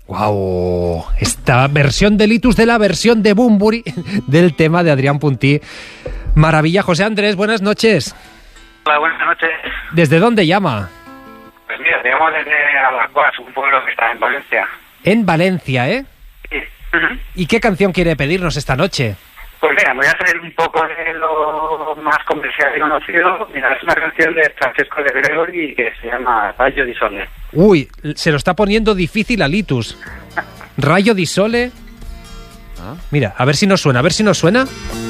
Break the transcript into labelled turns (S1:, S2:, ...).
S1: ¡Guau! Esta versión de Litus de la versión de Bunbury del tema de Adrián Puntí. Maravilla. José Andrés, buenas noches.
S2: Hola, buenas noches.
S1: ¿Desde dónde llama?
S2: Pues mira, te llamo desde Alacuas, un pueblo que está en Valencia.
S1: En Valencia, ¿eh?
S2: Sí.
S1: ¿Y qué canción quiere pedirnos esta noche?
S2: Pues mira, voy a hacer un poco de lo más comercial y conocido. Mira, es una canción de Francesco de Gregori que se llama Rayo di Sole.
S1: Uy, se lo está poniendo difícil a Litus. Rayo di Sole. Mira, a ver si nos suena,